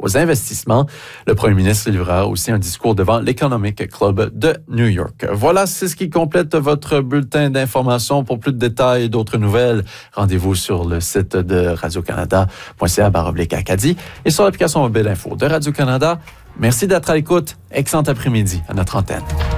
aux investissements. Le premier ministre livrera aussi un discours devant l'Economic Club de New York. Voilà, c'est ce qui complète votre bulletin d'information. Pour plus de détails et d'autres nouvelles, rendez-vous sur le site de radiocanada.ca/Acadie et sur l'application mobile info de Radio-Canada. Merci d'être à l'écoute. Excellent après-midi à notre antenne.